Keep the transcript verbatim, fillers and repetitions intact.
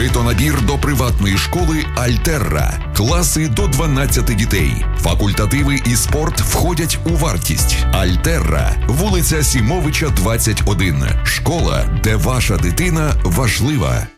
Відкрито набір до приватної школи «Альтерра». Класи до дванадцяти дітей. Факультативи і спорт входять у вартість. «Альтерра», вулиця Сімовича, двадцять один. Школа, де ваша дитина важлива.